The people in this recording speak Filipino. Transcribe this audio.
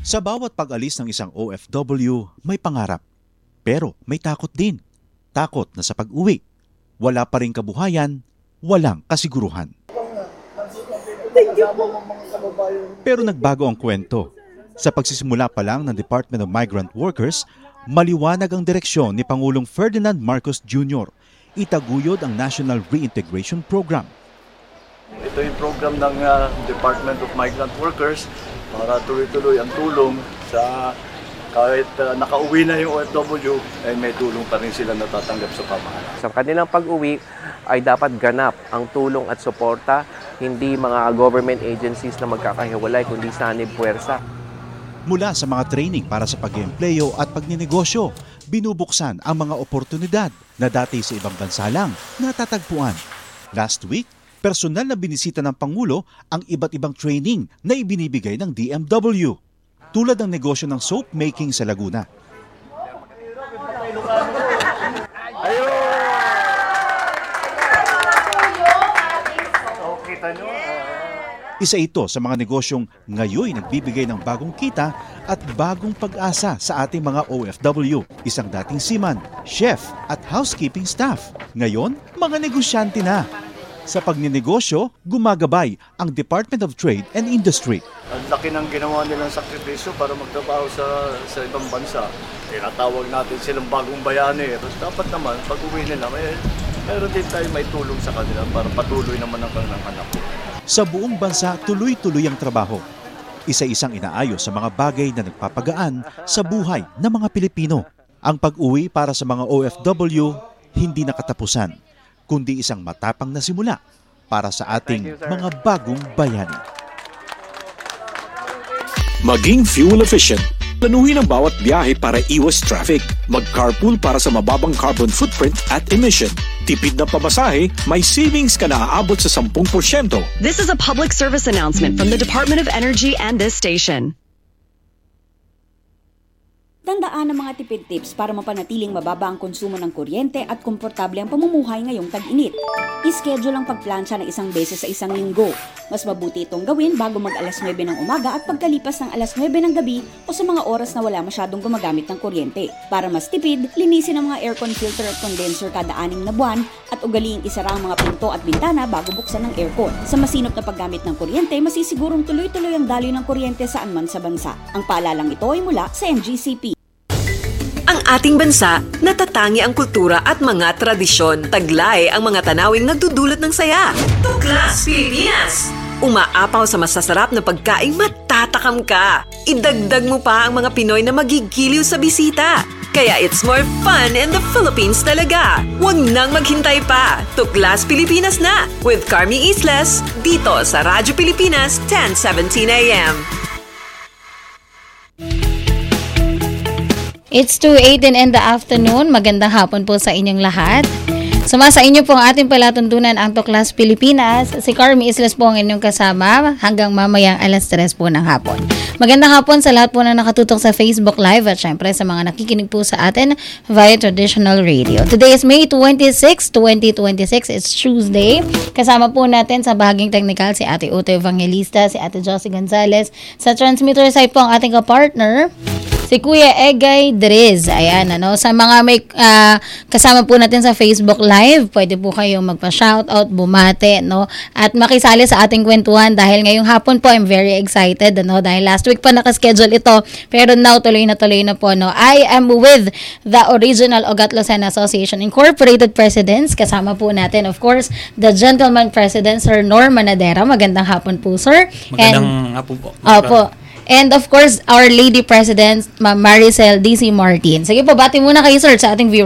Sa bawat pag-alis ng isang OFW, may pangarap. Pero may takot din. Takot na sa pag-uwi, wala pa ring kabuhayan, walang kasiguruhan. Pero nagbago ang kwento. Sa pagsisimula pa lang ng Department of Migrant Workers, maliwanag ang direksyon ni Pangulong Ferdinand Marcos Jr. Itaguyod ang National Reintegration Program. Ito yung program ng Department of Migrant Workers para tuloy-tuloy ang tulong sa kahit nakauwi na yung OFW, ay may tulong pa rin sila natatanggap sa pamahalaan. Sa kanilang pag-uwi ay dapat ganap ang tulong at suporta, hindi mga government agencies na magkakahiwalay, kundi sanib puwersa. Mula sa mga training para sa pag-eempleyo at pagninegosyo, binubuksan ang mga oportunidad na dati sa ibang bansa lang natatagpuan. Last week, personal na binisita ng Pangulo ang iba't ibang training na ibinibigay ng DMW. Tulad ng negosyo ng soap making sa Laguna. Isa ito sa mga negosyong ngayon nagbibigay ng bagong kita at bagong pag-asa sa ating mga OFW. Isang dating seaman, chef at housekeeping staff. Ngayon, mga negosyante na. Sa pagninegosyo, gumagabay ang Department of Trade and Industry. Ang laki ng ginawa nilang sakripisyo para magtrabaho sa ibang bansa. Tinatawag natin silang bagong bayani. Dapat naman, pag uwi nila, meron din tayo may tulong sa kanila para patuloy naman ang kanilang anak. Sa buong bansa, tuloy-tuloy ang trabaho. Isa-isang inaayos sa mga bagay na nagpapagaan sa buhay ng mga Pilipino. Ang pag-uwi para sa mga OFW, hindi nakatapusan, kundi isang matapang na simula para sa ating mga bagong bayani. Maging fuel efficient. Planuhin ang bawat biyahe para iwas traffic. Mag-carpool para sa mababang carbon footprint at emission. Tipid na pamasahe, may savings ka na aabot sa 10%. This is a public service announcement from the Department of Energy and this station. Tandaan ang mga tipid tips para mapanatiling mababa ang konsumo ng kuryente at komportable ang pamumuhay ngayong tag-init. I-schedule ang pagplansya ng isang beses sa isang linggo. Mas mabuti itong gawin bago mag-alas 9 ng umaga at pagkalipas ng alas 9 ng gabi o sa mga oras na wala masyadong gumagamit ng kuryente. Para mas tipid, linisin ang mga aircon filter at condenser kada 6 na buwan at ugaliing isara ang mga pinto at bintana bago buksan ng aircon. Sa masinop na paggamit ng kuryente, masisigurong tuloy-tuloy ang daloy ng kuryente saan man sa bansa. Ang paalalang ito ay mula sa NGCP. Ang ating bansa, natatangi ang kultura at mga tradisyon. Taglay ang mga tanawing nagdudulot ng saya. Tuklas Pilipinas! Umaapaw sa masasarap na pagkaing matatakam ka. Idagdag mo pa ang mga Pinoy na magigiliw sa bisita. Kaya it's more fun in the Philippines talaga. Huwag nang maghintay pa. Tuklas Pilipinas na with Carmi Islas dito sa Radyo Pilipinas 10:17 AM. It's 2:18 in the afternoon. Magandang hapon po sa inyong lahat. Sumasa inyo po ang ating palatuntunan ang Tuklas Pilipinas. Si Carmi Islas po ang inyong kasama hanggang mamayang alas 3 po ng hapon. Magandang hapon sa lahat po na nakatutok sa Facebook Live at syempre sa mga nakikinig po sa atin via traditional radio. Today is May 26, 2026. It's Tuesday. Kasama po natin sa bahaging technical si Ate Uto Evangelista, si Ate Josie Gonzalez. Sa transmitter side po ang ating kapartner, si Kuya Egay Driz. Ayan, sa mga may kasama po natin sa Facebook Live, pwede po kayong magpa-shoutout, bumate, at makisali sa ating kwentuhan dahil ngayong hapon po, I'm very excited, dahil last week pa nakaschedule ito, pero now tuloy na po, I am with the original Ugat Lucena Association Incorporated Presidents. Kasama po natin, of course, the gentleman president, Sir Norman Nadera. Magandang hapon po, sir. Magandang hapon po. Opo. And of course, our Lady President, Ma'am Maricel D.C. Martin. Sige po, bati muna kayo, sir, sa ating viewers.